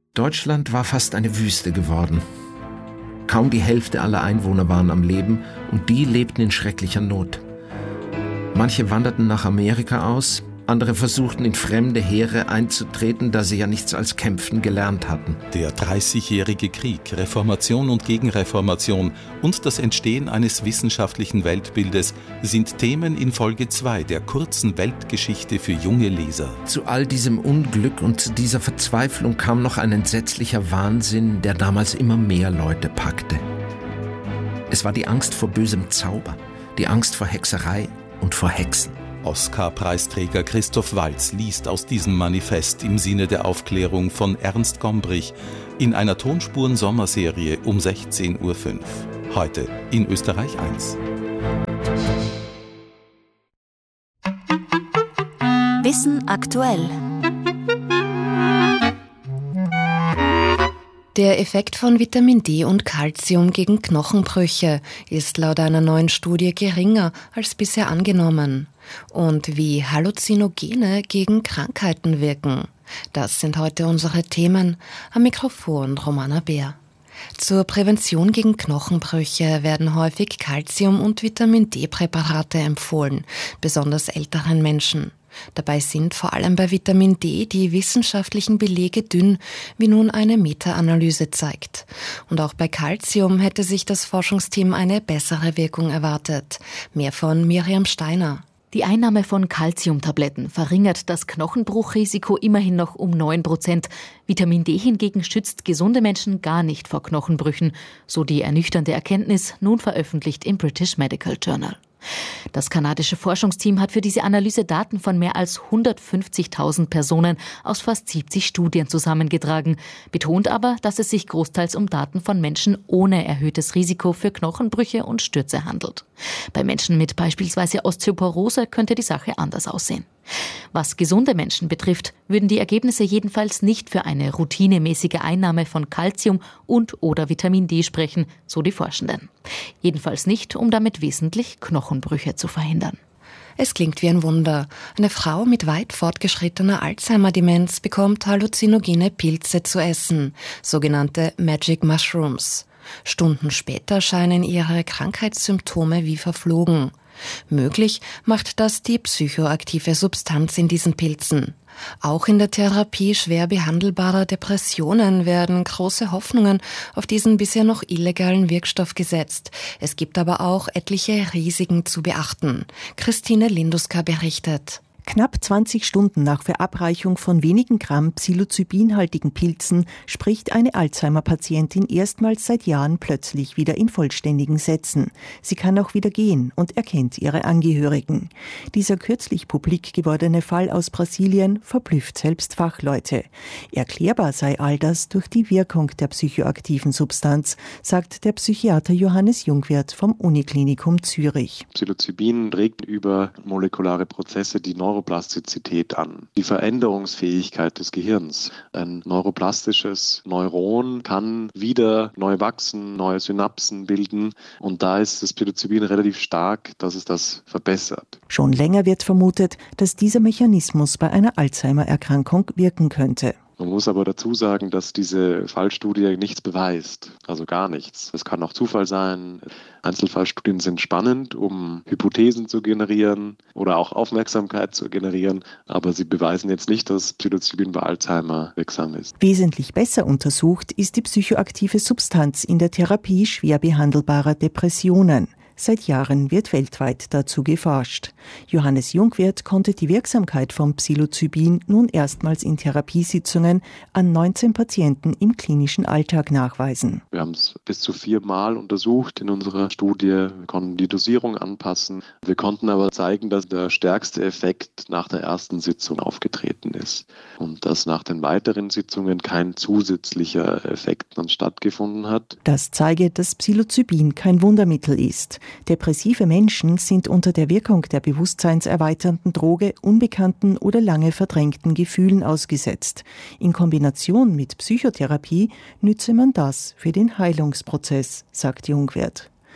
Deutschland war fast eine Wüste geworden. Kaum die Hälfte aller Einwohner waren am Leben und die lebten in schrecklicher Not. Manche wanderten nach Amerika aus, andere versuchten in fremde Heere einzutreten, da sie ja nichts als Kämpfen gelernt hatten. Der 30-jährige Krieg, Reformation und Gegenreformation und das Entstehen eines wissenschaftlichen Weltbildes sind Themen in Folge 2 der kurzen Weltgeschichte für junge Leser. Zu all diesem Unglück und zu dieser Verzweiflung kam noch ein entsetzlicher Wahnsinn, der damals immer mehr Leute packte. Es war die Angst vor bösem Zauber, die Angst vor Hexerei und vor Hexen. Oscar-Preisträger Christoph Waltz liest aus diesem Manifest im Sinne der Aufklärung von Ernst Gombrich in einer Tonspuren-Sommerserie um 16:05 Uhr. Heute in Österreich 1. Wissen aktuell. Der Effekt von Vitamin D und Calcium gegen Knochenbrüche ist laut einer neuen Studie geringer als bisher angenommen. Und wie Halluzinogene gegen Krankheiten wirken. Das sind heute unsere Themen. Am Mikrofon Romana Bär. Zur Prävention gegen Knochenbrüche werden häufig Calcium- und Vitamin-D-Präparate empfohlen, besonders älteren Menschen. Dabei sind vor allem bei Vitamin D die wissenschaftlichen Belege dünn, wie nun eine Meta-Analyse zeigt. Und auch bei Calcium hätte sich das Forschungsteam eine bessere Wirkung erwartet. Mehr von Miriam Steiner. Die Einnahme von Calciumtabletten verringert das Knochenbruchrisiko immerhin noch um 9%. Vitamin D hingegen schützt gesunde Menschen gar nicht vor Knochenbrüchen, so die ernüchternde Erkenntnis, nun veröffentlicht im British Medical Journal. Das kanadische Forschungsteam hat für diese Analyse Daten von mehr als 150.000 Personen aus fast 70 Studien zusammengetragen, betont aber, dass es sich großteils um Daten von Menschen ohne erhöhtes Risiko für Knochenbrüche und Stürze handelt. Bei Menschen mit beispielsweise Osteoporose könnte die Sache anders aussehen. Was gesunde Menschen betrifft, würden die Ergebnisse jedenfalls nicht für eine routinemäßige Einnahme von Calcium und/oder Vitamin D sprechen, so die Forschenden. Jedenfalls nicht, um damit wesentlich Knochenbrüche zu verhindern. Es klingt wie ein Wunder. Eine Frau mit weit fortgeschrittener Alzheimer-Demenz bekommt halluzinogene Pilze zu essen, sogenannte Magic Mushrooms. Stunden später scheinen ihre Krankheitssymptome wie verflogen. Möglich macht das die psychoaktive Substanz in diesen Pilzen. Auch in der Therapie schwer behandelbarer Depressionen werden große Hoffnungen auf diesen bisher noch illegalen Wirkstoff gesetzt. Es gibt aber auch etliche Risiken zu beachten. Christine Linduska berichtet. Knapp 20 Stunden nach Verabreichung von wenigen Gramm psilocybinhaltigen Pilzen spricht eine Alzheimer-Patientin erstmals seit Jahren plötzlich wieder in vollständigen Sätzen. Sie kann auch wieder gehen und erkennt ihre Angehörigen. Dieser kürzlich publik gewordene Fall aus Brasilien verblüfft selbst Fachleute. Erklärbar sei all das durch die Wirkung der psychoaktiven Substanz, sagt der Psychiater Johannes Jungwirth vom Uniklinikum Zürich. Psilocybin regt über molekulare Prozesse die Neuroplastizität an, die Veränderungsfähigkeit des Gehirns. Ein neuroplastisches Neuron kann wieder neu wachsen, neue Synapsen bilden und da ist das Psilocybin relativ stark, dass es das verbessert. Schon länger wird vermutet, dass dieser Mechanismus bei einer Alzheimer-Erkrankung wirken könnte. Man muss aber dazu sagen, dass diese Fallstudie nichts beweist, also gar nichts. Es kann auch Zufall sein. Einzelfallstudien sind spannend, um Hypothesen zu generieren oder auch Aufmerksamkeit zu generieren, aber sie beweisen jetzt nicht, dass Psilocybin bei Alzheimer wirksam ist. Wesentlich besser untersucht ist die psychoaktive Substanz in der Therapie schwer behandelbarer Depressionen. Seit Jahren wird weltweit dazu geforscht. Johannes Jungwirth konnte die Wirksamkeit von Psilocybin nun erstmals in Therapiesitzungen an 19 Patienten im klinischen Alltag nachweisen. Wir haben es bis zu 4 Mal untersucht in unserer Studie. Wir konnten die Dosierung anpassen. Wir konnten aber zeigen, dass der stärkste Effekt nach der ersten Sitzung aufgetreten ist und dass nach den weiteren Sitzungen kein zusätzlicher Effekt dann stattgefunden hat. Das zeige, dass Psilocybin kein Wundermittel ist. Depressive Menschen sind unter der Wirkung der bewusstseinserweiternden Droge unbekannten oder lange verdrängten Gefühlen ausgesetzt. In Kombination mit Psychotherapie nütze man das für den Heilungsprozess, sagt Jungwirth.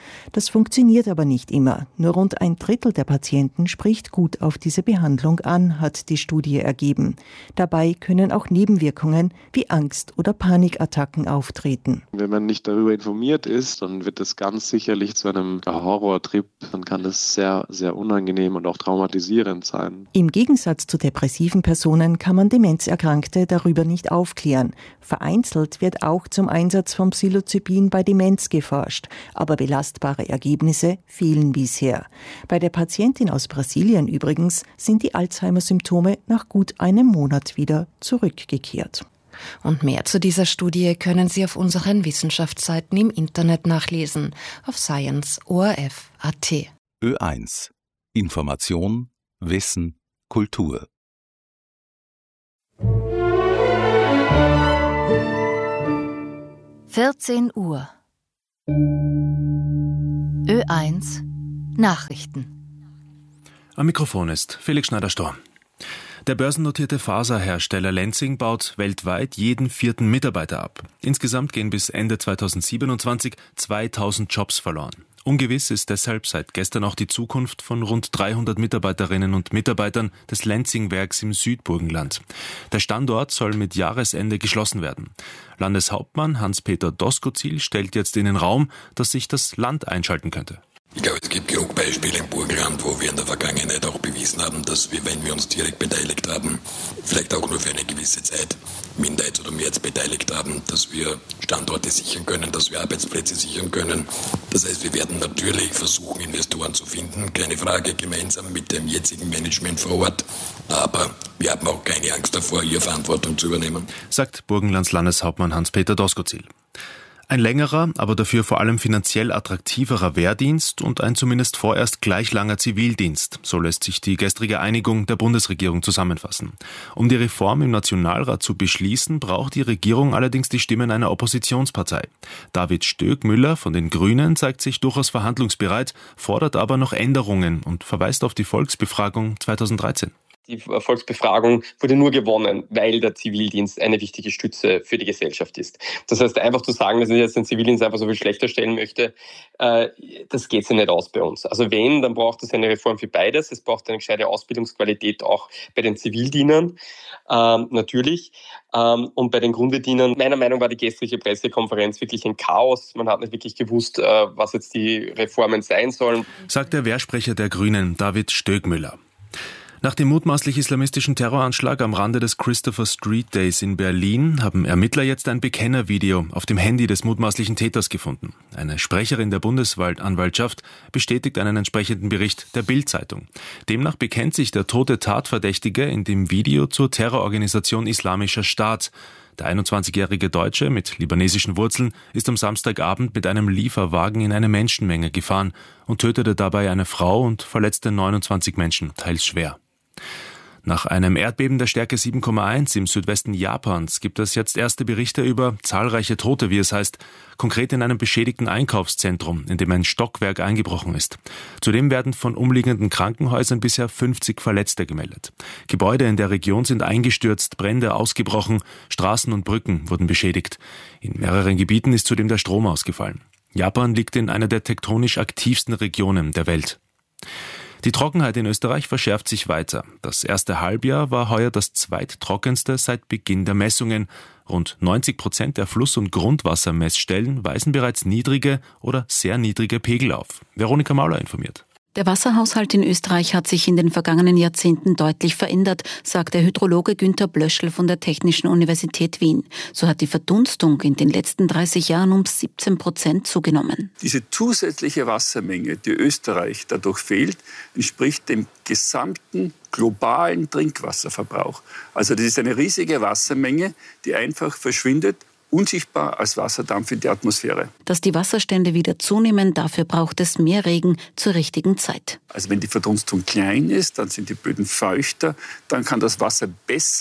Das funktioniert aber nicht immer. Nur rund 1/3 der Patienten spricht gut auf diese Behandlung an, hat die Studie ergeben. Dabei können auch Nebenwirkungen wie Angst- oder Panikattacken auftreten. Wenn man nicht darüber informiert ist, dann wird es ganz sicherlich zu einem Horrortrip. Dann kann es sehr, sehr unangenehm und auch traumatisierend sein. Im Gegensatz zu depressiven Personen kann man Demenzerkrankte darüber nicht aufklären. Vereinzelt wird auch zum Einsatz von Psilocybin bei Demenz geforscht, aber belastbare Ergebnisse fehlen bisher. Bei der Patientin aus Brasilien übrigens sind die Alzheimer-Symptome nach gut einem Monat wieder zurückgekehrt. Und mehr zu dieser Studie können Sie auf unseren Wissenschaftsseiten im Internet nachlesen, auf science.orf.at. Ö1 Information, Wissen, Kultur. Uhr. Ö1 Nachrichten. Am Mikrofon ist Felix Schneider-Storm. Der börsennotierte Faserhersteller Lenzing baut weltweit jeden 4. Mitarbeiter ab. Insgesamt gehen bis Ende 2027 2000 Jobs verloren. Ungewiss ist deshalb seit gestern auch die Zukunft von rund 300 Mitarbeiterinnen und Mitarbeitern des Lenzing-Werks im Südburgenland. Der Standort soll mit Jahresende geschlossen werden. Landeshauptmann Hans-Peter Doskozil stellt jetzt in den Raum, dass sich das Land einschalten könnte. Ich glaube, es gibt genug Beispiele im Burgenland, wo wir in der Vergangenheit auch bewiesen haben, dass wir, wenn wir uns direkt beteiligt haben, vielleicht auch nur für eine gewisse Zeit Minderheits- oder Mehrheits beteiligt haben, dass wir Standorte sichern können, dass wir Arbeitsplätze sichern können. Das heißt, wir werden natürlich versuchen, Investoren zu finden, keine Frage, gemeinsam mit dem jetzigen Management vor Ort. Aber wir haben auch keine Angst davor, hier Verantwortung zu übernehmen, sagt Burgenlands Landeshauptmann Hans-Peter Doskozil. Ein längerer, aber dafür vor allem finanziell attraktiverer Wehrdienst und ein zumindest vorerst gleich langer Zivildienst, so lässt sich die gestrige Einigung der Bundesregierung zusammenfassen. Um die Reform im Nationalrat zu beschließen, braucht die Regierung allerdings die Stimmen einer Oppositionspartei. David Stöckmüller von den Grünen zeigt sich durchaus verhandlungsbereit, fordert aber noch Änderungen und verweist auf die Volksbefragung 2013. Die Volksbefragung wurde nur gewonnen, weil der Zivildienst eine wichtige Stütze für die Gesellschaft ist. Das heißt, einfach zu sagen, dass ich jetzt den Zivildienst einfach so viel schlechter stellen möchte, das geht sich nicht aus bei uns. Also wenn, dann braucht es eine Reform für beides. Es braucht eine gescheite Ausbildungsqualität auch bei den Zivildienern, natürlich. Und bei den Grundwehrdienern, meiner Meinung nach war die gestrige Pressekonferenz wirklich ein Chaos. Man hat nicht wirklich gewusst, was jetzt die Reformen sein sollen. Sagt der Wehrsprecher der Grünen, David Stöckmüller. Nach dem mutmaßlich islamistischen Terroranschlag am Rande des Christopher Street Days in Berlin haben Ermittler jetzt ein Bekennervideo auf dem Handy des mutmaßlichen Täters gefunden. Eine Sprecherin der Bundesanwaltschaft bestätigt einen entsprechenden Bericht der Bild-Zeitung. Demnach bekennt sich der tote Tatverdächtige in dem Video zur Terrororganisation Islamischer Staat. Der 21-jährige Deutsche mit libanesischen Wurzeln ist am Samstagabend mit einem Lieferwagen in eine Menschenmenge gefahren und tötete dabei eine Frau und verletzte 29 Menschen, teils schwer. Nach einem Erdbeben der Stärke 7,1 im Südwesten Japans gibt es jetzt erste Berichte über zahlreiche Tote, wie es heißt, konkret in einem beschädigten Einkaufszentrum, in dem ein Stockwerk eingebrochen ist. Zudem werden von umliegenden Krankenhäusern bisher 50 Verletzte gemeldet. Gebäude in der Region sind eingestürzt, Brände ausgebrochen, Straßen und Brücken wurden beschädigt. In mehreren Gebieten ist zudem der Strom ausgefallen. Japan liegt in einer der tektonisch aktivsten Regionen der Welt. Die Trockenheit in Österreich verschärft sich weiter. Das erste Halbjahr war heuer das zweittrockenste seit Beginn der Messungen. Rund 90% der Fluss- und Grundwassermessstellen weisen bereits niedrige oder sehr niedrige Pegel auf. Veronika Mauler informiert. Der Wasserhaushalt in Österreich hat sich in den vergangenen Jahrzehnten deutlich verändert, sagt der Hydrologe Günther Blöschl von der Technischen Universität Wien. So hat die Verdunstung in den letzten 30 Jahren um 17% zugenommen. Diese zusätzliche Wassermenge, die Österreich dadurch fehlt, entspricht dem gesamten globalen Trinkwasserverbrauch. Also das ist eine riesige Wassermenge, die einfach verschwindet, unsichtbar als Wasserdampf in die Atmosphäre. Dass die Wasserstände wieder zunehmen, dafür braucht es mehr Regen zur richtigen Zeit. Also wenn die Verdunstung klein ist, dann sind die Böden feuchter, dann kann das Wasser besser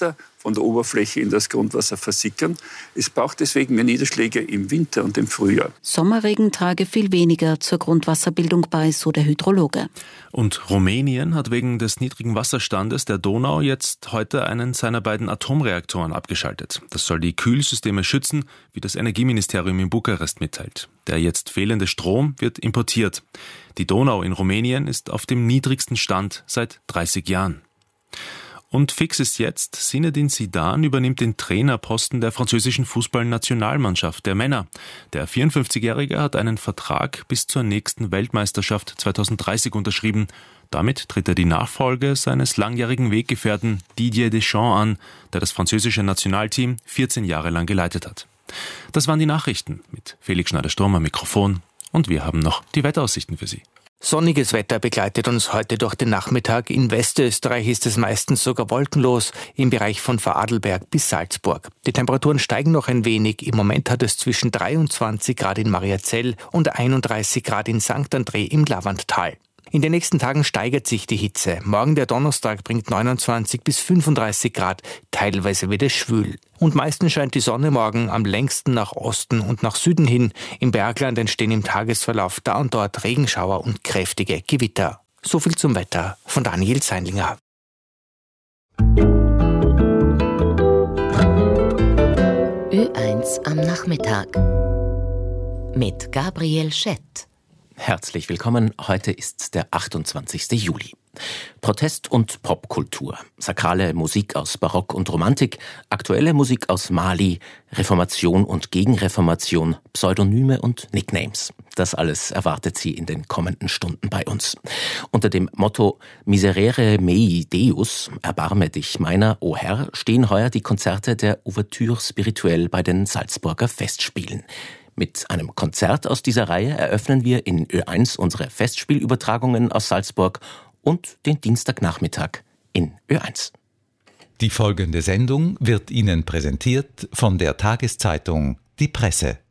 von der Oberfläche in das Grundwasser versickern. Es braucht deswegen mehr Niederschläge im Winter und im Frühjahr. Sommerregen trage viel weniger zur Grundwasserbildung bei, so der Hydrologe. Und Rumänien hat wegen des niedrigen Wasserstandes der Donau jetzt heute einen seiner beiden Atomreaktoren abgeschaltet. Das soll die Kühlsysteme schützen, wie das Energieministerium in Bukarest mitteilt. Der jetzt fehlende Strom wird importiert. Die Donau in Rumänien ist auf dem niedrigsten Stand seit 30 Jahren. Und fix ist jetzt, Zinedine Zidane übernimmt den Trainerposten der französischen Fußballnationalmannschaft der Männer. Der 54-Jährige hat einen Vertrag bis zur nächsten Weltmeisterschaft 2030 unterschrieben. Damit tritt er die Nachfolge seines langjährigen Weggefährten Didier Deschamps an, der das französische Nationalteam 14 Jahre lang geleitet hat. Das waren die Nachrichten mit Felix Schneider-Sturm am Mikrofon und wir haben noch die Wetteraussichten für Sie. Sonniges Wetter begleitet uns heute durch den Nachmittag. In Westösterreich ist es meistens sogar wolkenlos, im Bereich von Vorarlberg bis Salzburg. Die Temperaturen steigen noch ein wenig. Im Moment hat es zwischen 23 Grad in Mariazell und 31 Grad in St. André im Lavanttal. In den nächsten Tagen steigert sich die Hitze. Morgen der Donnerstag bringt 29 bis 35 Grad, teilweise wird es schwül. Und meistens scheint die Sonne morgen am längsten nach Osten und nach Süden hin. Im Bergland entstehen im Tagesverlauf da und dort Regenschauer und kräftige Gewitter. So viel zum Wetter von Daniel Zeinlinger. Ö1 am Nachmittag mit Gabriel Schett. Herzlich willkommen, heute ist der 28. Juli. Protest und Popkultur, sakrale Musik aus Barock und Romantik, aktuelle Musik aus Mali, Reformation und Gegenreformation, Pseudonyme und Nicknames. Das alles erwartet Sie in den kommenden Stunden bei uns. Unter dem Motto Miserere mei Deus, erbarme dich meiner, o Herr, stehen heuer die Konzerte der Ouverture Spirituelle bei den Salzburger Festspielen. Mit einem Konzert aus dieser Reihe eröffnen wir in Ö1 unsere Festspielübertragungen aus Salzburg und den Dienstagnachmittag in Ö1. Die folgende Sendung wird Ihnen präsentiert von der Tageszeitung Die Presse.